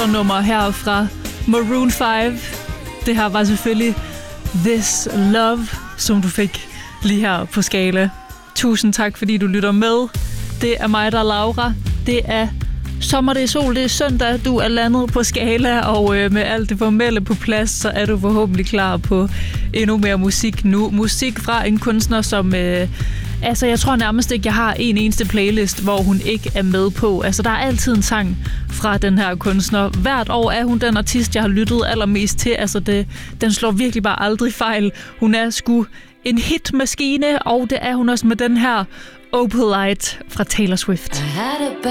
knallernummer her fra Maroon 5. Det her var selvfølgelig This Love, som du fik lige her på Skala. Tusind tak, fordi du lytter med. Det er mig, der er Laura. Det er sommer, det er sol, det er søndag. Du er landet på Skala, og med alt det formelle på plads, så er du forhåbentlig klar på endnu mere musik nu. Musik fra en kunstner, som... Altså, jeg tror nærmest ikke, jeg har en eneste playlist, hvor hun ikke er med på. Altså, der er altid en sang fra den her kunstner. Hvert år er hun den artist, jeg har lyttet allermest til. Altså, den slår virkelig bare aldrig fejl. Hun er sgu en hitmaskine, og det er hun også med den her Opalite fra Taylor Swift.